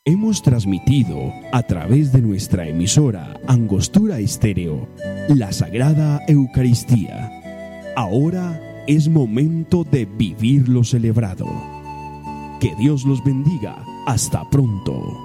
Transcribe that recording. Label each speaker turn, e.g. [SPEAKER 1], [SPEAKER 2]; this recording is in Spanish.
[SPEAKER 1] Hemos transmitido a través de nuestra emisora Angostura Estéreo la Sagrada Eucaristía. Ahora es momento de vivir lo celebrado. Que Dios los bendiga. Hasta pronto.